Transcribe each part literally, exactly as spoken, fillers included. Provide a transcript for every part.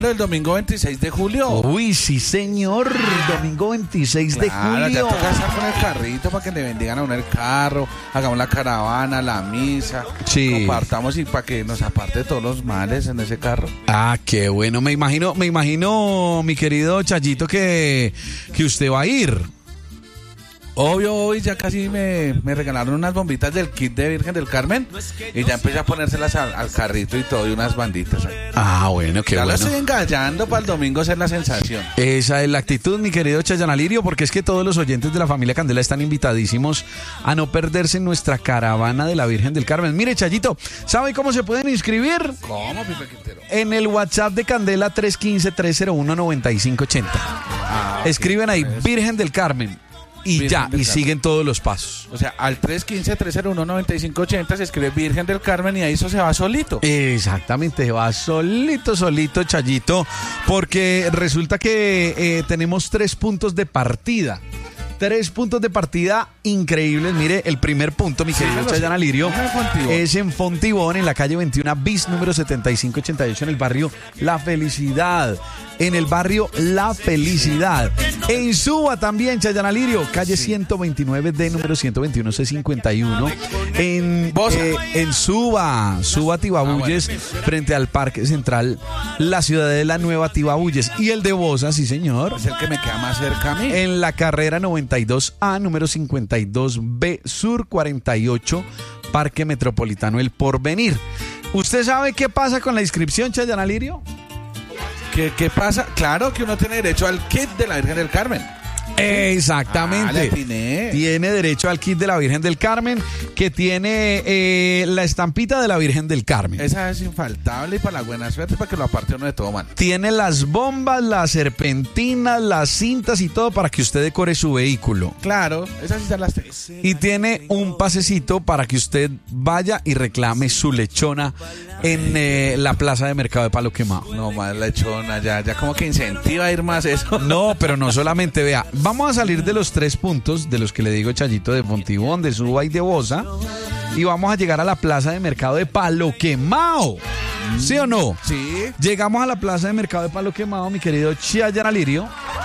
El domingo veintiséis de julio. Uy, sí, señor. Domingo veintiséis Claro, de julio. ya toca estar con el carrito para que le bendigan a uno el carro, hagamos la caravana, la misa, Sí. compartamos y para que nos aparte todos los males en ese carro. Ah, qué bueno. Me imagino, me imagino, mi querido Chayito, que, que usted va a ir. Obvio, hoy ya casi me, me regalaron unas bombitas del kit de Virgen del Carmen y ya empecé a ponérselas al, al carrito y todo, y unas banditas ahí. Ah, bueno, qué ya bueno. lo estoy engallando para el domingo ser la sensación. Esa es la actitud, mi querido Chayanne Alirio, porque es que todos los oyentes de la familia Candela están invitadísimos a no perderse nuestra caravana de la Virgen del Carmen. Mire, Chayito, ¿sabe cómo se pueden inscribir? ¿Cómo, Pipe Quintero? En el WhatsApp de Candela tres uno cinco, tres cero uno, nueve cinco ocho cero. Ah, Escriben ahí ok. Virgen del Carmen y Virgen ya, del y Carmen. siguen todos los pasos. O sea, al tres uno cinco, tres cero uno, nueve cinco ocho cero se escribe Virgen del Carmen y ahí eso se va solito. Exactamente, va solito, solito, Chayito, porque resulta que eh, tenemos tres puntos de partida. Tres puntos de partida increíbles. Mire, el primer punto, mi querido Síganos. Chayanne Alirio, Ajá, Fontibón. es en Fontibón, en la calle veintiuno bis número setenta y cinco ochenta y ocho, en el barrio La Felicidad. En el barrio La Felicidad. En Suba también, Chayanne Alirio, calle ciento veintinueve D, número ciento veintiuno C cincuenta y uno. En, Bosa. eh, en Suba, Suba Tibabuyes, frente al Parque Central, la ciudadela Nueva Tibabuyes. Y el de Bosa, sí señor, Es el que me queda más cerca a mí. en la carrera noventa y dos A, número cincuenta y dos B, Sur cuarenta y ocho, Parque Metropolitano El Porvenir. ¿Usted sabe qué pasa con la inscripción, Chayanne Alirio? ¿Qué, ¿Qué pasa? Claro que uno tiene derecho al kit de la Virgen del Carmen. Exactamente. Ah, le atiné. Tiene derecho al kit de la Virgen del Carmen, que tiene eh, la estampita de la Virgen del Carmen. Esa es infaltable y para la buena suerte, para que lo aparte uno de todo mal. Tiene las bombas, las serpentinas, las cintas y todo para que usted decore su vehículo. Claro, esas sí se las tengo. Y tiene un pasecito para que usted vaya y reclame su lechona en eh, la plaza de mercado de Palo Quemado. No más lechona, ya, ya como que incentiva a ir más eso. No, pero no solamente, vea, vamos a salir de los tres puntos de los que le digo, Chayito, de Fontibón, de Suba y de Bosa, y vamos a llegar a la plaza de mercado de Palo Quemado. ¿Sí o no? Sí. Llegamos a la plaza de mercado de Palo Quemado, mi querido Chayanne Alirio,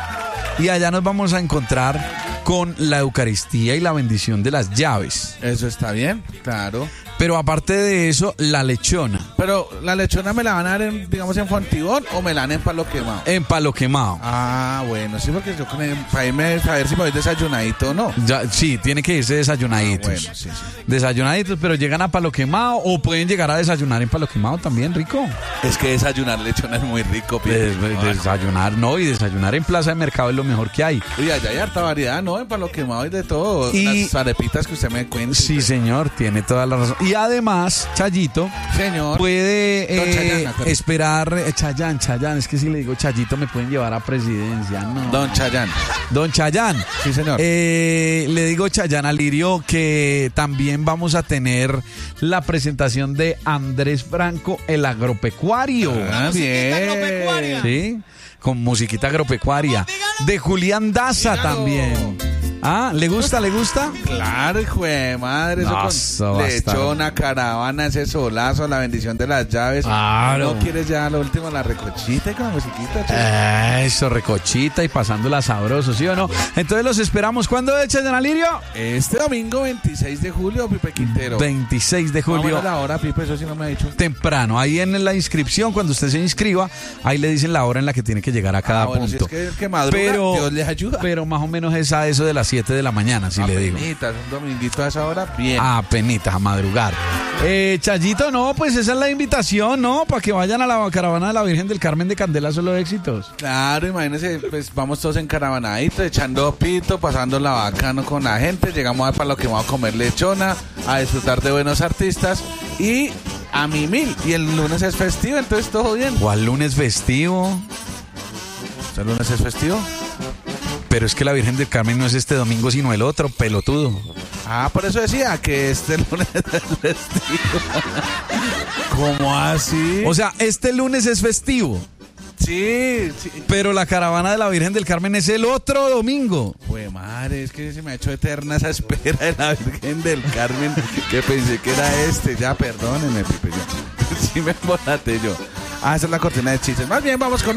y allá nos vamos a encontrar con la Eucaristía y la bendición de las llaves. Eso está bien, claro. Pero aparte de eso, la lechona Pero la lechona me la van a dar, en, digamos, en Fontibón o me la dan en Palo Quemado. en Palo Quemado. Ah, bueno, sí, porque yo con el, para irme a ver si me voy desayunadito o no. Ya, sí, tiene que irse desayunaditos. Ah, bueno, sí, sí. Desayunaditos, pero llegan a Palo Quemado o pueden llegar a desayunar en Palo Quemado también, rico. Es que desayunar lechona es muy rico, Pipe. Des- des- desayunar, no, y desayunar en Plaza de Mercado es lo mejor que hay. Uy, allá hay harta variedad, ¿no? En Palo Quemado y de todo. Y- Las arepitas que usted me cuenta. Sí, señor, tiene toda la razón. Y además, Chayito Señor. puede Don eh, Chayanne, acuérdate. esperar, eh, Chayán, Chayán, es que si le digo Chayito me pueden llevar a presidencia, no. Don Chayanne. Don Chayán. Sí, señor. Eh, le digo, Chayanne Alirio, que también vamos a tener la presentación de Andrés Franco, el agropecuario. Ah, bien. Sí, con musiquita agropecuaria. De Julián Daza Claro. también. Ah, ¿le gusta, le gusta? Claro, hijo de madre, eso No, con eso va a estar. lechona, caravana, ese solazo, la bendición de las llaves. Claro. ¿No quieres ya lo último, la recochita y con la musiquita? che? Eso, recochita y pasándola sabroso, ¿sí o no? Entonces los esperamos. ¿Cuándo es, Chayanne Alirio? Este domingo veintiséis de julio, Pipe Quintero. veintiséis de Vamos a julio. ver la hora, Pipe, eso sí no me ha dicho. Temprano, ahí en la inscripción, cuando usted se inscriba, ahí le dicen la hora en la que tiene que llegar a cada Ah, bueno, si punto. es que el que madruga, pero, Dios les ayuda. pero más o menos es a eso de las siete de la mañana, si le digo. Apenitas, un dominguito a esa hora, bien. A penitas, a madrugar. Eh, Chayito, no, pues esa es la invitación, ¿no? Para que vayan a la caravana de la Virgen del Carmen de Candela, solo éxitos. Claro, imagínense, pues vamos todos en caravanadito, echando pito, pasando la bacano con la gente, llegamos a para lo que vamos a comer lechona, a disfrutar de buenos artistas y a mi mil. Y el lunes es festivo, entonces todo bien. O al lunes festivo. ¿El lunes es festivo? Pero es que la Virgen del Carmen no es este domingo, sino el otro, pelotudo. Ah, por eso decía que este lunes es festivo. ¿Cómo así? O sea, este lunes es festivo, sí, sí. pero la caravana de la Virgen del Carmen es el otro domingo. Pues madre, es que se me ha hecho eterna esa espera de la Virgen del Carmen, que pensé que era este. Ya, perdónenme, Pipe, yo. Sí me embolaté yo. a hacer la cortina de chistes. Más bien, vamos con